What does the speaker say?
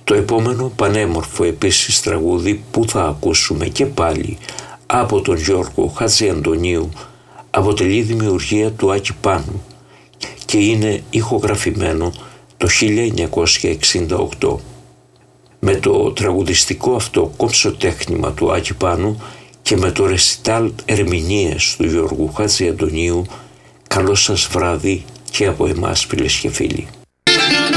Το επόμενο πανέμορφο επίσης τραγούδι που θα ακούσουμε και πάλι από τον Γιώργο Χατζιαντονίου αποτελεί δημιουργία του Άκη Πάνου και είναι ηχογραφημένο το 1968. Με το τραγουδιστικό αυτό κομψοτέχνημα του Άκη Πάνου και με το ρεσιτάλ ερμηνείας του Γιώργου Χατζιαντονίου, καλό σας βράδυ και από εμάς, φίλες και φίλοι.